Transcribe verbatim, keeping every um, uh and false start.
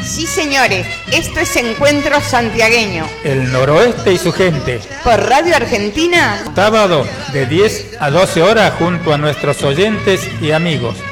Sí, señores, esto es Encuentro Santiagueño. El noroeste y su gente. Por Radio Argentina. Sábado de diez a doce horas junto a nuestros oyentes y amigos.